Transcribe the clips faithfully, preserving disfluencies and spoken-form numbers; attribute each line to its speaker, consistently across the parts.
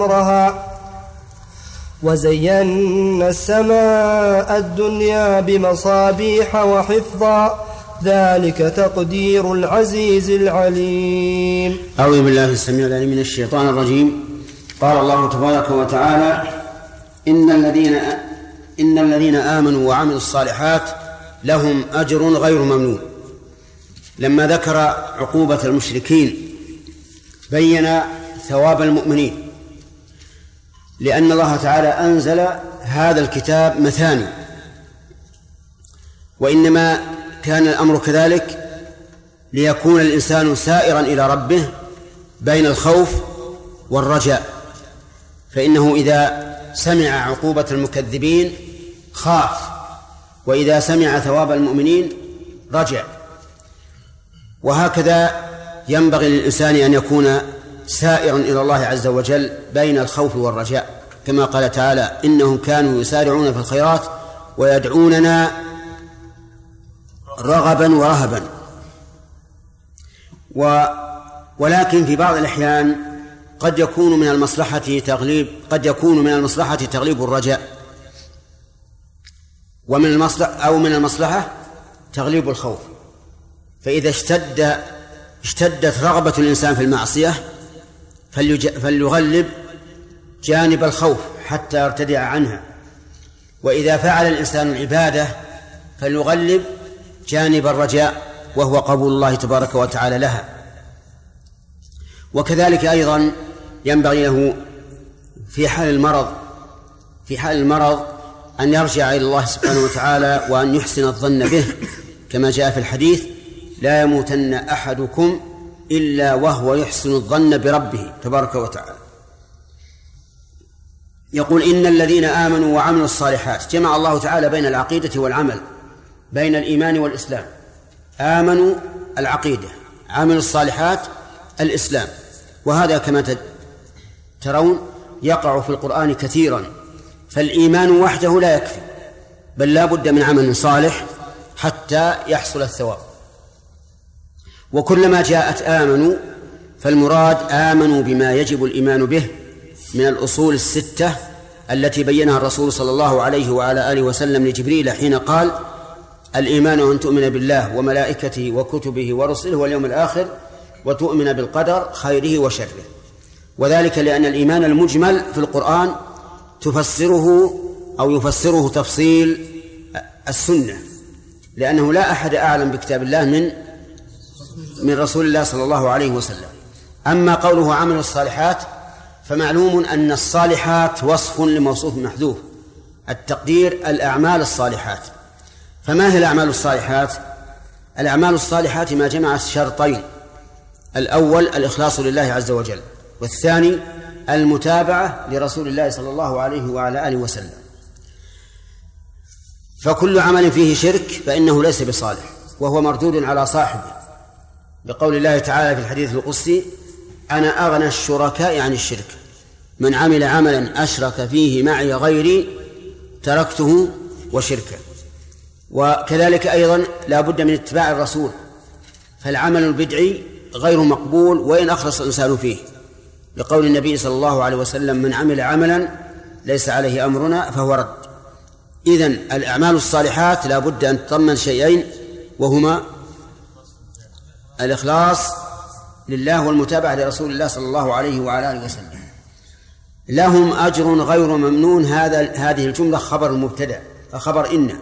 Speaker 1: وزينا السماء الدنيا بمصابيح وحفظا ذلك تقدير العزيز العليم.
Speaker 2: أعوذ بالله السميع العليم من الشيطان الرجيم. قال الله تبارك وتعالى: إن الذين إن الذين آمنوا وعملوا الصالحات لهم أجر غير ممنون. لما ذكر عقوبة المشركين بين ثواب المؤمنين، لأن الله تعالى أنزل هذا الكتاب مثاني، وإنما كان الأمر كذلك ليكون الإنسان سائرا إلى ربه بين الخوف والرجاء، فإنه إذا سمع عقوبة المكذبين خاف، وإذا سمع ثواب المؤمنين رجع. وهكذا ينبغي للإنسان أن يكون سائرا إلى الله عز وجل بين الخوف والرجاء، كما قال تعالى: إنهم كانوا يسارعون في الخيرات ويدعوننا رغبا ورهبا. و ولكن في بعض الأحيان قد يكون من المصلحة تغليب قد يكون من المصلحة تغليب الرجاء، ومن المصلحة أو من المصلحة تغليب الخوف. فإذا اشتد اشتدت رغبة الإنسان في المعصية فليغلب جانب الخوف حتى يرتدع عنها، وإذا فعل الإنسان العبادة فليغلب جانب الرجاء وهو قبول الله تبارك وتعالى لها. وكذلك أيضا ينبغي له في حال المرض في حال المرض أن يرجع إلى الله سبحانه وتعالى وأن يحسن الظن به، كما جاء في الحديث: لا يموتن أحدكم إلا وهو يحسن الظن بربه تبارك وتعالى. يقول: إن الذين آمنوا وعملوا الصالحات. جمع الله تعالى بين العقيدة والعمل، بين الإيمان والإسلام. آمنوا العقيدة، عملوا الصالحات الإسلام. وهذا كما ترون يقع في القرآن كثيرا، فالإيمان وحده لا يكفي، بل لا بد من عمل صالح حتى يحصل الثواب. وكلما جاءت آمنوا فالمراد آمنوا بما يجب الإيمان به من الأصول الستة التي بينها الرسول صلى الله عليه وعلى آله وسلم لجبريل حين قال: الإيمان أن تؤمن بالله وملائكته وكتبه ورسله واليوم الآخر وتؤمن بالقدر خيره وشره. وذلك لأن الإيمان المجمل في القرآن تفسره أو يفسره تفصيل السنة، لأنه لا أحد أعلم بكتاب الله من من رسول الله صلى الله عليه وسلم. أما قوله عمل الصالحات فمعلوم أن الصالحات وصف لموصوف محذوف، التقدير الأعمال الصالحات. فما هي الأعمال الصالحات؟ الأعمال الصالحات ما جمعت شرطين: الأول الإخلاص لله عز وجل، والثاني المتابعة لرسول الله صلى الله عليه وعلى آله وسلم. فكل عمل فيه شرك فإنه ليس بصالح وهو مردود على صاحبه، بقول الله تعالى في الحديث القدسي: أنا أغنى الشركاء عن الشرك، من عمل عملا أشرك فيه معي غيري تركته وشركه. وكذلك أيضا لا بد من اتباع الرسول، فالعمل البدعي غير مقبول وإن أخلص الإنسان فيه، لقول النبي صلى الله عليه وسلم: من عمل عملا ليس عليه أمرنا فهو رد. إذن الأعمال الصالحات لا بد أن تضمن شيئين، وهما الإخلاص لله والمتابعة لرسول الله صلى الله عليه وعلى آله وسلم. لهم أجر غير ممنون. هذا هذه الجملة خبر المبتدأ، خبر إن.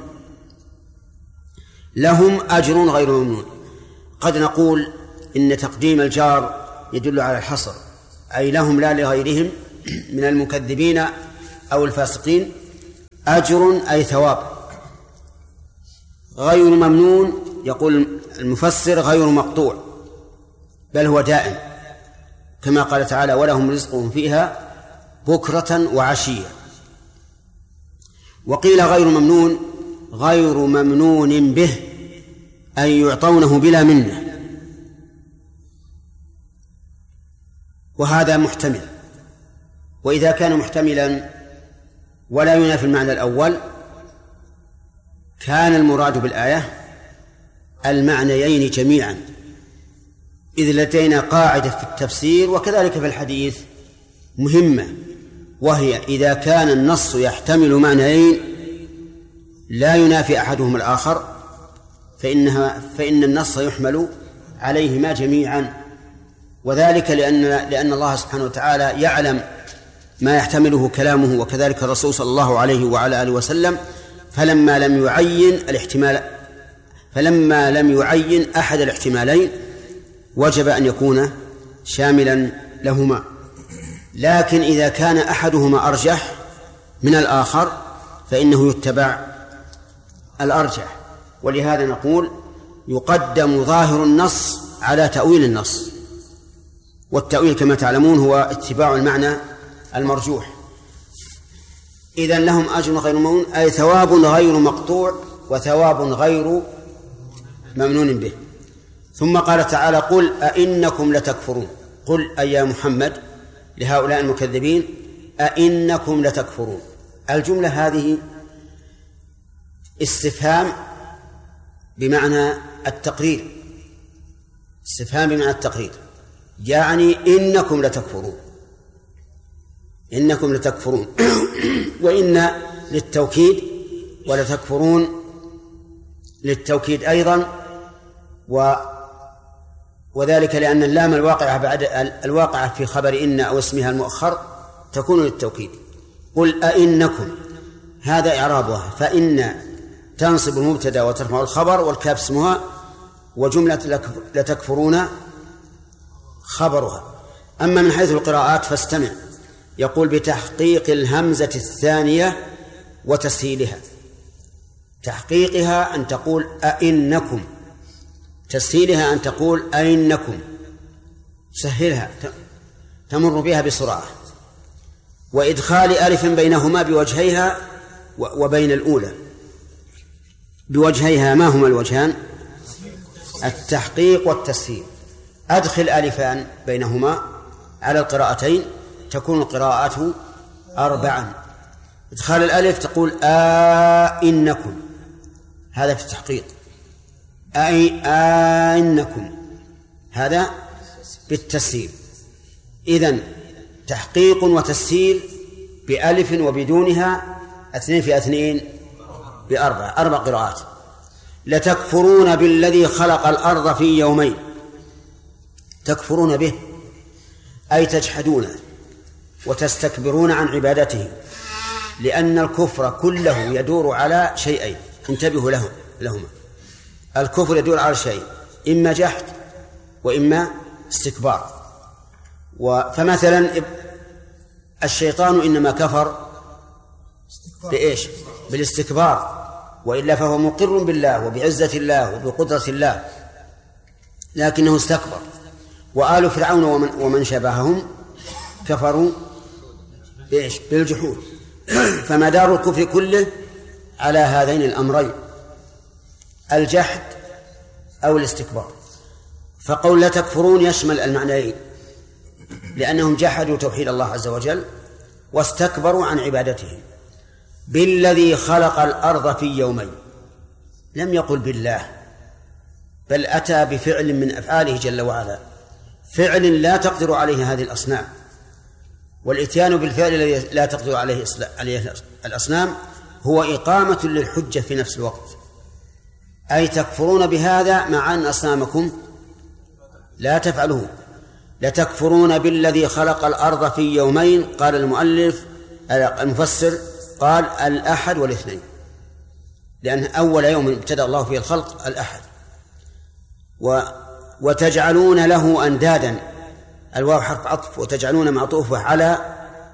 Speaker 2: لهم أجر غير ممنون. قد نقول إن تقديم الجار يدل على الحصر، أي لهم لا لغيرهم من المكذبين أو الفاسقين أجر أي ثواب. غير ممنون يقول المفسر غير مقطوع، بل هو دائم، كما قال تعالى: ولهم رزقهم فيها بكرة وعشية. وقيل غير ممنون غير ممنون به، أي يعطونه بلا منة، وهذا محتمل. وإذا كان محتملا ولا ينافي المعنى الأول كان المراد بالآية المعنيين جميعا، إذ لدينا قاعدة في التفسير وكذلك في الحديث مهمة، وهي إذا كان النص يحتمل معنيين لا ينافي أحدهما الآخر فإنها فإن النص يحمل عليهما جميعا، وذلك لأن لأن الله سبحانه وتعالى يعلم ما يحتمله كلامه وكذلك الرسول صلى الله عليه وعلى آله وسلم، فلما لم يعين الاحتمال فلما لم يعين أحد الاحتمالين وجب أن يكون شاملا لهما. لكن إذا كان أحدهما أرجح من الآخر فإنه يتبع الأرجح، ولهذا نقول يقدم ظاهر النص على تأويل النص، والتأويل كما تعلمون هو اتباع المعنى المرجوح. إذن لهم أجر غير ممنون، أي ثواب غير مقطوع وثواب غير ممنون به. ثم قال تعالى: قل أئنكم لتكفرون. قل أي يا محمد لهؤلاء المكذبين: أئنكم لتكفرون. الجملة هذه استفهام بمعنى التقرير، استفهام بمعنى التقرير، يعني إنكم لتكفرون، إنكم لتكفرون وإن للتوكيد ولتكفرون للتوكيد أيضا، و وذلك لأن اللام الواقعة بعد الواقعة في خبر إن أو اسمها المؤخر تكون للتوكيد. قل أئنكم، هذا إعرابها، فإن تنصب المبتدأ وترفع الخبر والكاف اسمها، وجملة لتكفرون خبرها. أما من حيث القراءات فاستمع، يقول: بتحقيق الهمزة الثانية وتسهيلها. تحقيقها أن تقول أئنكم، تسهيلها أن تقول أئنكم، سهلها تمر بها بسرعة. وإدخال ألف بينهما بوجهيها وبين الأولى بوجهيها. ما هما الوجهان؟ التحقيق والتسهيل. أدخل ألفان بينهما على القراءتين تكون القراءات أربعا. إدخال الألف تقول آئنكم، هذا في التحقيق. أي آئنكم، هذا بالتسهيل. إذن تحقيق وتسهيل بألف وبدونها اثنين في اثنين بأربعة، أربع قراءات. لتكفرون بالذي خلق الأرض في يومين. تكفرون به أي تجحدونه وتستكبرون عن عبادته، لأن الكفر كله يدور على شيئين، انتبهوا لهم لهما. الكفر يدور على شيء، إما جحد وإما استكبار. فمثلا الشيطان إنما كفر بإيش؟ بالاستكبار، وإلا فهو مقر بالله وبعزة الله وبقدرة الله، لكنه استكبر. وآل فرعون ومن, ومن شبههم كفروا بإيش؟ بالجحود. فمدار الكفر كله على هذين الأمرين، الجحد أو الاستكبار. فقول لا تكفرون يشمل المعنيين، لأنهم جحدوا توحيد الله عز وجل واستكبروا عن عبادته. بالذي خلق الأرض في يومين، لم يقل بالله، بل أتى بفعل من أفعاله جل وعلا، فعل لا تقدر عليه هذه الأصنام. والإتيان بالفعل الذي لا تقدر عليه الأصنام هو إقامة للحجة في نفس الوقت، أي تكفرون بهذا مع أن أصنامكم لا تفعله. لتكفرون بالذي خلق الأرض في يومين. قال المؤلف المفسر قال الأحد والاثنين، لأن أول يوم ابتدأ الله فيه الخلق الأحد. و وتجعلون له أندادا، الواو حرف عطف، وتجعلون معطوفة على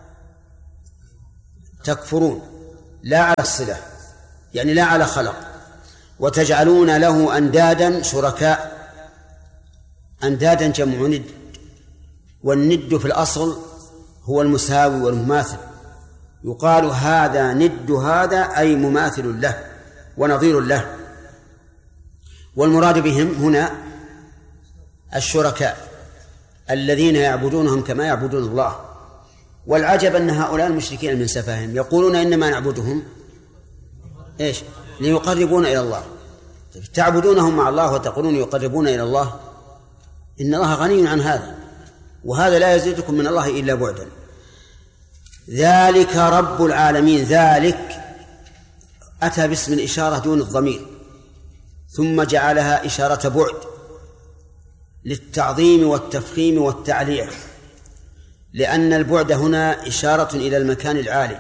Speaker 2: تكفرون، لا على الصلة، يعني لا على خلق. وتجعلون له أندادا شركاء. أندادا جمع ند، والند في الأصل هو المساوي والمماثل. يقال هذا ند هذا، أي مماثل له ونظير له. والمراد بهم هنا الشركاء الذين يعبدونهم كما يعبدون الله. والعجب أن هؤلاء المشركين من سفاههم يقولون إنما نعبدهم إيش؟ ليقربون إلى الله. تعبدونهم مع الله وتقولون يقربون إلى الله، إن الله غني عن هذا، وهذا لا يزيدكم من الله إلا بعدا. ذلك رب العالمين. ذلك أتى باسم الإشارة دون الضمير، ثم جعلها إشارة بعد للتعظيم والتفخيم والتعلية، لأن البعد هنا إشارة إلى المكان العالي.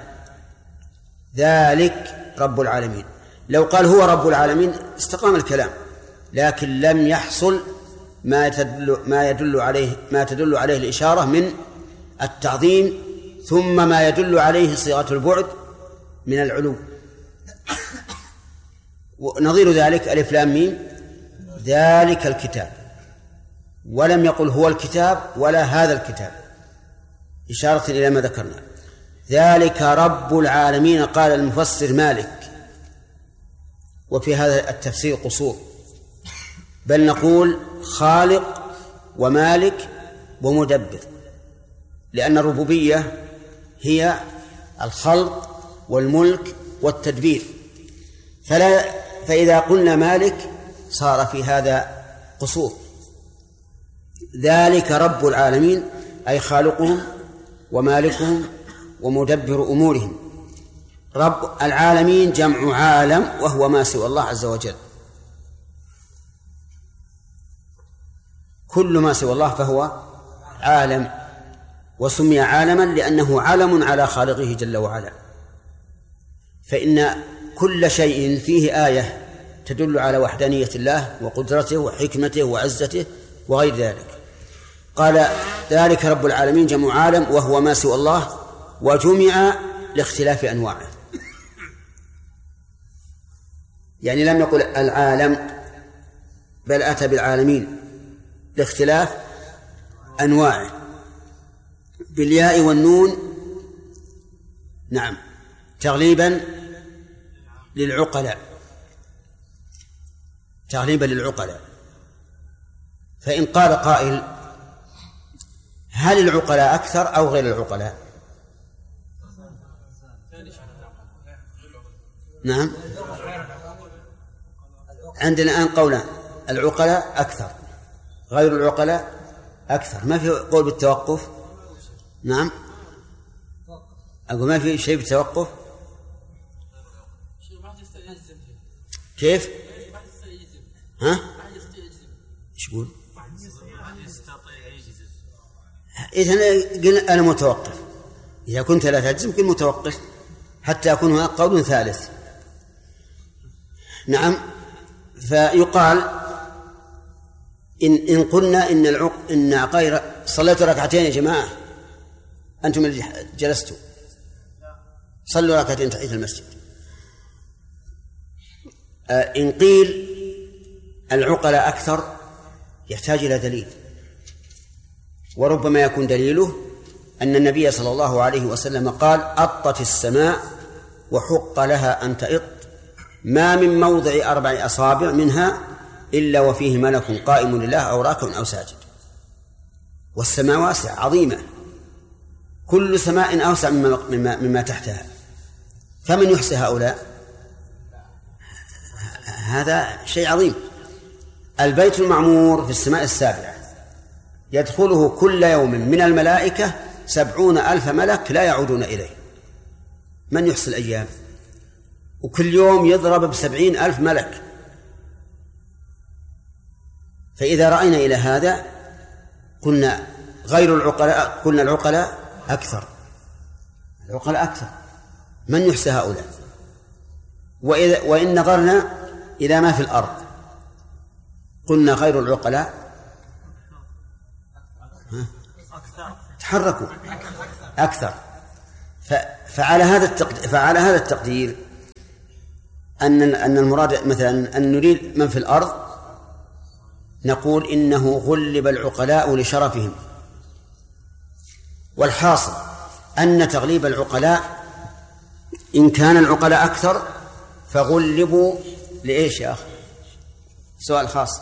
Speaker 2: ذلك رب العالمين. لو قال هو رب العالمين استقام الكلام، لكن لم يحصل ما تدل ما يدل عليه ما تدل عليه الإشارة من التعظيم، ثم ما يدل عليه صيغة البعد من العلو. ونظير ذلك ألف لام ميم ذلك الكتاب، ولم يقل هو الكتاب ولا هذا الكتاب، إشارة إلى ما ذكرنا. ذلك رب العالمين. قال المفسر مالك، وفي هذا التفسير قصور، بل نقول خالق ومالك ومدبر، لأن الربوبية هي الخلق والملك والتدبير. فلا فإذا قلنا مالك صار في هذا قصور. ذلك رب العالمين أي خالقهم ومالكهم ومدبر أمورهم. رب العالمين جمع عالم، وهو ما سوى الله عز وجل. كل ما سوى الله فهو عالم، وسمي عالما لأنه علم على خالقه جل وعلا. فإن كل شيء فيه آية تدل على وحدانية الله وقدرته وحكمته وعزته وغير ذلك. قال ذلك رب العالمين جمع عالم، وهو ما سوى الله، وجمع لاختلاف أنواعه. يعني لم يقل العالم، بل أتى بالعالمين لاختلاف أنواعه بالياء والنون، نعم، تغليبا للعقلاء، تغليبا للعقلاء. فإن قال قائل هل العقلاء أكثر أو غير العقلاء؟ نعم، عندنا الآن قولان: العقلاء أكثر، غير العقلاء أكثر. ما في قول بالتوقف. نعم، أقول ما في شيء بالتوقف. كيف؟ ها؟ إيش يقول؟ إذن قلنا أنا متوقف. إذا كنت لا تجزم قل متوقف حتى يكون هناك قول ثالث. نعم، فيقال إن إن قلنا إن العق إن غير صليت ركعتين يا جماعة، أنتم اللي جلستوا صلوا ركعتين تحية المسجد. إن قيل العقلاء أكثر يحتاج إلى دليل، وربما يكون دليله أن النبي صلى الله عليه وسلم قال: أطت السماء وحق لها أن تئط، ما من موضع أربع أصابع منها إلا وفيه ملك قائم لله أو راكع أو ساجد. والسماء واسعة عظيمة، كل سماء أوسع مما, مما, مما تحتها، فمن يحصي هؤلاء؟ هذا شيء عظيم. البيت المعمور في السماء السابعة يدخله كل يوم من الملائكة سبعون ألف ملك لا يعودون إليه. من يحصي الأيام؟ وكل يوم يضرب بسبعين ألف ملك. فإذا رأينا إلى هذا قلنا غير العقلاء، قلنا العقلاء أكثر، العقلاء أكثر. من يحصي هؤلاء؟ وإذا وإن نظرنا إلى ما في الأرض قلنا غير العقلاء تحركوا أكثر. فعلى هذا التقدير فعلى هذا التقدير أن أن المراد مثلا أن نريد من في الأرض، نقول إنه غلب العقلاء لشرفهم. والحاصل أن تغليب العقلاء إن كان العقلاء أكثر فغلبوا لإيش يا أخي؟ سؤال خاص.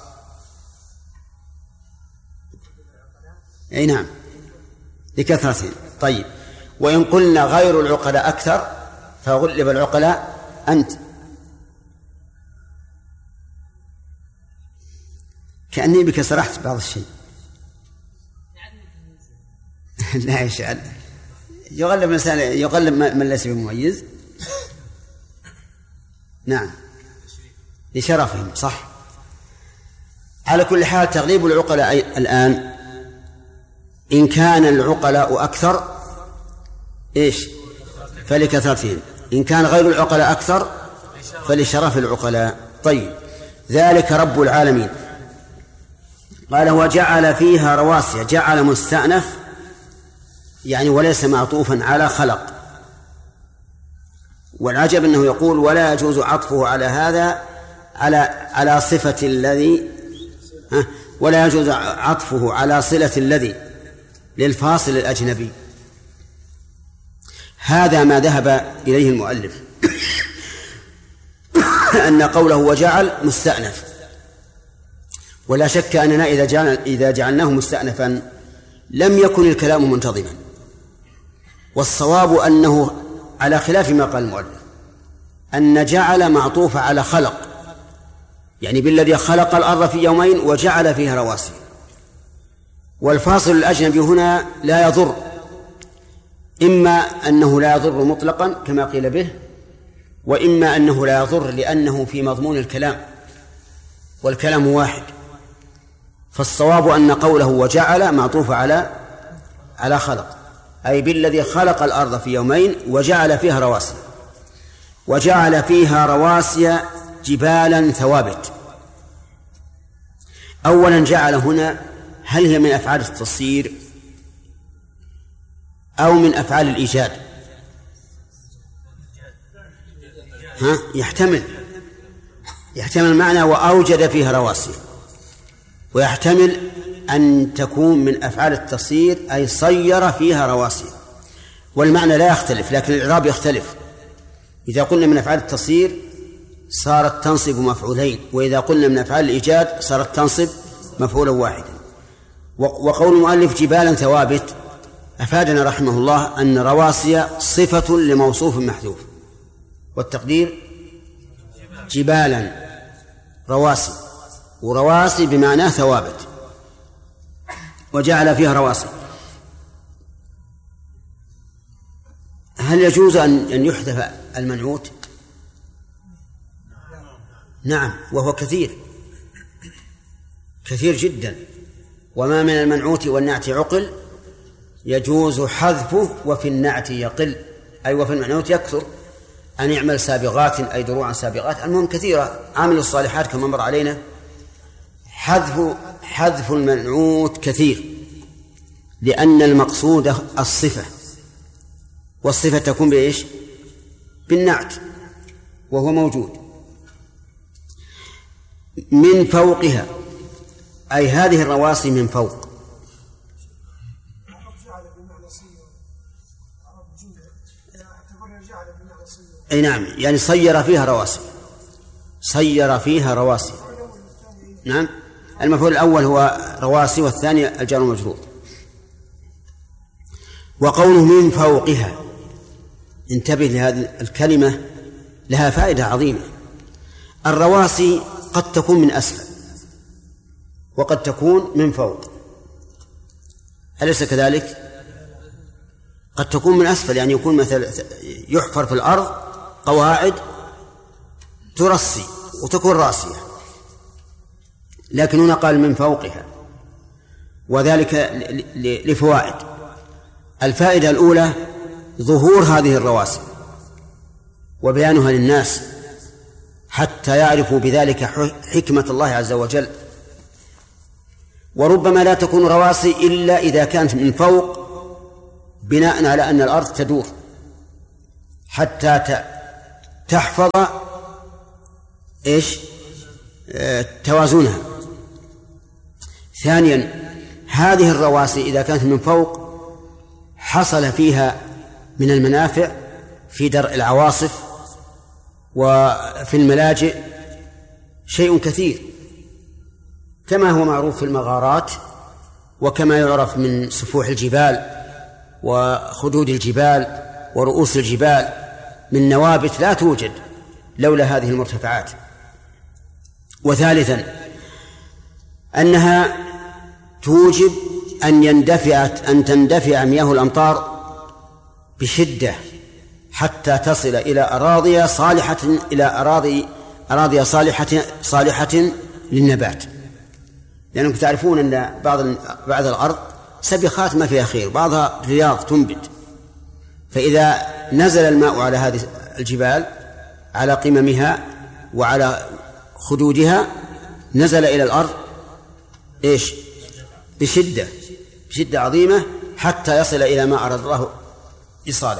Speaker 2: أي نعم، لكثرتهم. طيب، وإن قلنا غير العقلاء أكثر فغلب العقلاء أنت. كأني بك سرحت بعض الشيء. لا يا شاء الله، يغلب الإنسان يغلب من ليس بمميز. نعم لشرفهم صح. على كل حال تغليب العقلاء الآن إن كان العقلاء أكثر إيش فلكثرتهم، إن كان غير العقلاء أكثر فلشرف العقلاء. طيب ذلك رب العالمين. قال وجعل فيها رواسي، جعل مستأنف يعني وليس معطوفا على خلق، والعجب أنه يقول ولا يجوز عطفه على هذا على على صفة الذي ها ولا يجوز عطفه على صلة الذي للفاصل الأجنبي. هذا ما ذهب إليه المؤلف أن قوله وجعل مستأنف، ولا شك أننا إذا جعل إذا جعلناه مستأنفا لم يكن الكلام منتظما، والصواب أنه على خلاف ما قال المؤلف أن جعل معطوف على خلق، يعني بالذي خلق الأرض في يومين وجعل فيها رواسي، والفاصل الأجنبي هنا لا يضر، إما أنه لا يضر مطلقا كما قيل به، وإما أنه لا يضر لأنه في مضمون الكلام والكلام واحد. فالصواب أن قوله وجعل معطوف على على خلق، أي بالذي خلق الأرض في يومين وجعل فيها رواسي. وجعل فيها رواسي جبالا ثوابت. أولا جعل هنا هل هي من أفعال التصير أو من أفعال الإيجاد؟ ها؟ يحتمل يحتمل معنى وأوجد فيها رواسي، ويحتمل أن تكون من أفعال التصير أي صير فيها رواسي، والمعنى لا يختلف لكن الإعراب يختلف. إذا قلنا من أفعال التصير صارت تنصب مفعولين، وإذا قلنا من أفعال الإيجاد صارت تنصب مفعولا واحدا. وقول المؤلف جبالا ثوابت أفادنا رحمه الله أن رواسي صفة لموصوف محذوف، والتقدير جبالا رواسي، ورواسي بمعنى ثوابت. وجعل فيها رواسي. هل يجوز أن يحذف المنعوت؟ نعم، وهو كثير كثير جدا. وما من المنعوت والنعت عقل يجوز حذفه وفي النعت يقل، أي وفي المنعوت يكثر. أن يعمل سابغات أي دروعا سابغات، المهم كثيرة. عامل الصالحات كما مر علينا حذف حذف المنعوت كثير، لأن المقصود الصفة، والصفة تكون بإيش؟ بالنعت، وهو موجود. من فوقها أي هذه الرواسي من فوق. أي نعم، يعني صير فيها رواسي، صير فيها رواسي. نعم، المفعول الأول هو رواسي والثاني الجار والمجرور. وقوله من فوقها، انتبه لهذه الكلمة لها فائدة عظيمة. الرواسي قد تكون من أسفل وقد تكون من فوق، أليس كذلك؟ قد تكون من أسفل، يعني يكون مثل يحفر في الأرض قواعد ترصي وتكون راسية، لكن هنا قال من فوقها، وذلك لفوائد. الفائدة الأولى ظهور هذه الرواسي وبيانها للناس حتى يعرفوا بذلك حكمة الله عز وجل. وربما لا تكون رواسي إلا إذا كانت من فوق، بناء على أن الأرض تدور حتى تحفظ إيش توازنها. ثانيا هذه الرواسي إذا كانت من فوق حصل فيها من المنافع في درء العواصف وفي الملاجئ شيء كثير، كما هو معروف في المغارات، وكما يعرف من سفوح الجبال وخدود الجبال ورؤوس الجبال من نوابت لا توجد لولا هذه المرتفعات. وثالثا أنها توجب أن يندفع أن تندفع مياه الأمطار بشدة حتى تصل إلى أراضي صالحة إلى أراضي أراضي صالحة صالحة للنبات، لأنكم تعرفون أن بعض بعض الأرض سبخات ما فيها خير، بعضها رياض تنبت، فإذا نزل الماء على هذه الجبال على قممها وعلى خدودها نزل إلى الأرض إيش؟ بشدة بشدة عظيمة حتى يصل إلى ما أراد الله إيصاله.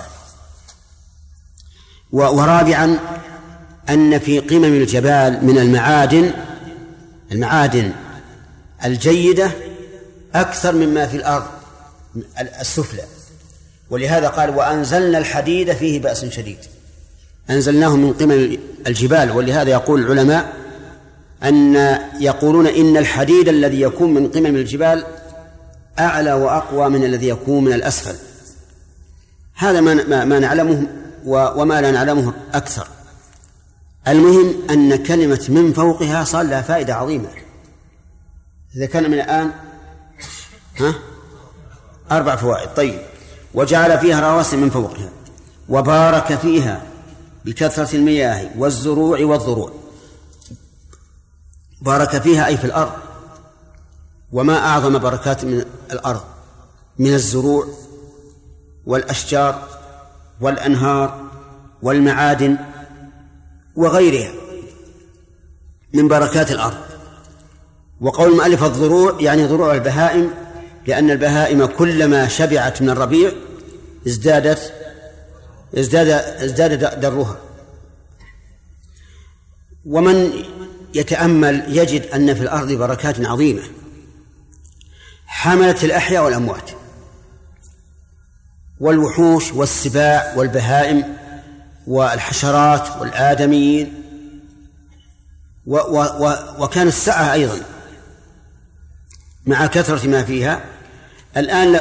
Speaker 2: ورابعا أن في قمم الجبال من المعادن المعادن الجيدة أكثر مما في الأرض السفلى، ولهذا قال وأنزلنا الحديد فيه بأس شديد، أنزلناه من قمم الجبال. ولهذا يقول العلماء أن يقولون إن الحديد الذي يكون من قمم الجبال أعلى وأقوى من الذي يكون من الأسفل. هذا ما, ما نعلمه وما لا نعلمه أكثر. المهم أن كلمة من فوقها صار لها فائدة عظيمة. إذا كان من الآن ها أربع فوائد. طيب، وجعل فيها رواسي من فوقها وبارك فيها بكثرة المياه والزروع والضروع. بارك فيها أي في الأرض، وما أعظم بركات من الأرض من الزروع والأشجار والأنهار والمعادن وغيرها من بركات الأرض. وقول المؤلف الضروع يعني ضروع البهائم، لأن البهائم كلما شبعت من الربيع ازدادت ازداد ازداد درها. ومن يتأمل يجد أن في الأرض بركات عظيمة حملت الأحياء والأموات والوحوش والسباع والبهائم والحشرات والآدميين، و و و وكان السعة أيضا مع كثرة ما فيها. الآن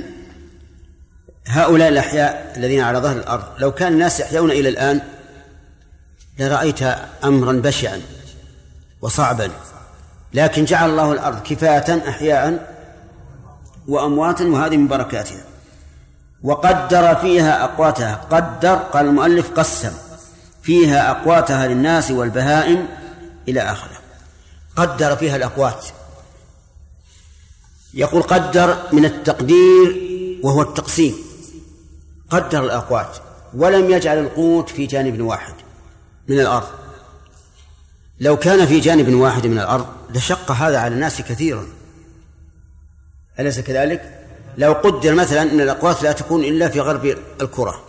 Speaker 2: هؤلاء الأحياء الذين على ظهر الأرض لو كان الناس يحيون إلى الآن لرأيت أمرا بشعا وصعبا، لكن جعل الله الأرض كفاة أحياء وأمواتا، وهذه من بركاتها. وقدر فيها أقواتها، قدر قال المؤلف قسم فيها أقواتها للناس والبهائم إلى آخره. قدر فيها الأقوات، يقول قدر من التقدير وهو التقسيم، قدر الأقوات ولم يجعل القوت في جانب واحد من الأرض. لو كان في جانب واحد من الأرض لشق هذا على الناس كثيرا، أليس كذلك؟ لو قدر مثلا أن الأقوات لا تكون إلا في غرب الكرة،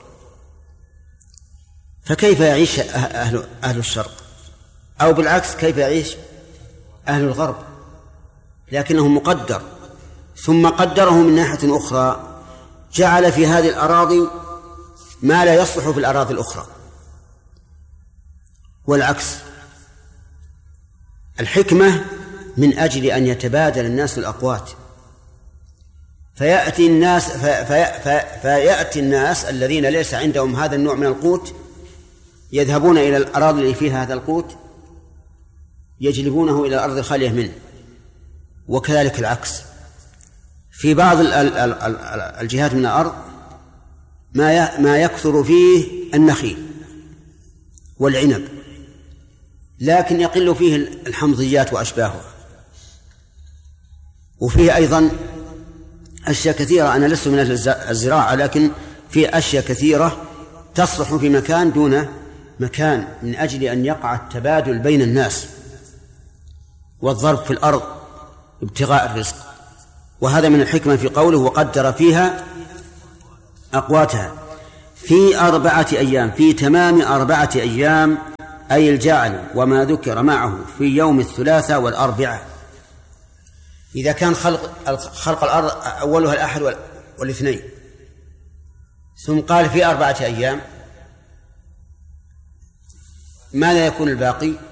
Speaker 2: فكيف يعيش أهل, أهل الشرق؟ أو بالعكس كيف يعيش أهل الغرب؟ لكنه مقدر. ثم قدره من ناحية أخرى، جعل في هذه الأراضي ما لا يصلح في الأراضي الأخرى، والعكس. الحكمة من أجل أن يتبادل الناس الأقوات، فيأتي الناس في في فيأتي الناس الذين ليس عندهم هذا النوع من القوت يذهبون إلى الأراضي اللي فيها هذا القوت يجلبونه إلى الأرض الخالية منه، وكذلك العكس. في بعض الجهات من الأرض ما ما يكثر فيه النخيل والعنب، لكن يقل فيه الحمضيات وأشباهها، وفيه أيضا أشياء كثيرة. أنا لست من أهل الزراعة، لكن في أشياء كثيرة تصلح في مكان دون مكان من أجل أن يقع التبادل بين الناس والضرب في الأرض ابتغاء الرزق. وهذا من الحكمة في قوله وقدر فيها أقواتها في أربعة أيام، في تمام أربعة أيام، أي الجعل وما ذكر معه في يوم الثلاثاء والأربعاء. إذا كان خلق خلق الأرض أولها الأحد والاثنين، ثم قال في أربعة أيام، ماذا يكون الباقي؟